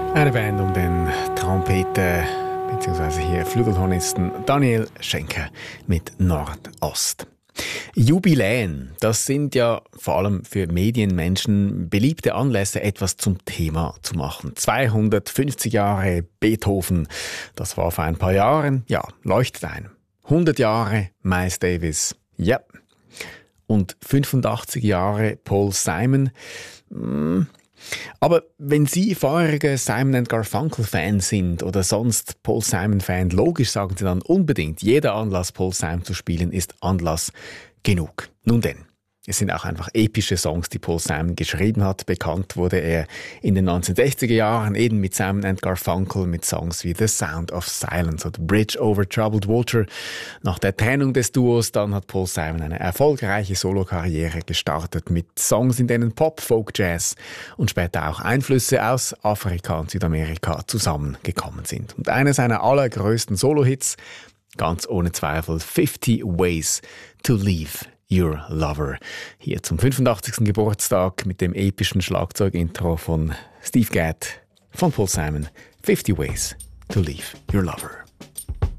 Eine Band um den Trompeten bzw. hier Flügelhornisten Daniel Schenker mit Nordost. Jubiläen, das sind ja vor allem für Medienmenschen beliebte Anlässe, etwas zum Thema zu machen. 250 Jahre Beethoven, das war vor ein paar Jahren, ja, leuchtet ein. 100 Jahre Miles Davis, ja. Und 85 Jahre Paul Simon, Aber wenn Sie feurige Simon & Garfunkel-Fan sind oder sonst Paul Simon-Fan, logisch sagen Sie dann unbedingt, jeder Anlass, Paul Simon zu spielen, ist Anlass genug. Nun denn, es sind auch einfach epische Songs, die Paul Simon geschrieben hat. Bekannt wurde er in den 1960er Jahren eben mit Simon & Garfunkel mit Songs wie The Sound of Silence oder Bridge over Troubled Water. Nach der Trennung des Duos dann hat Paul Simon eine erfolgreiche Solokarriere gestartet mit Songs, in denen Pop, Folk, Jazz und später auch Einflüsse aus Afrika und Südamerika zusammengekommen sind. Und einer seiner allergrößten Solo-Hits, ganz ohne Zweifel, 50 Ways to Leave Your Lover. Hier zum 85. Geburtstag mit dem epischen Schlagzeugintro von Steve Gadd von Paul Simon. 50 Ways to Leave Your Lover.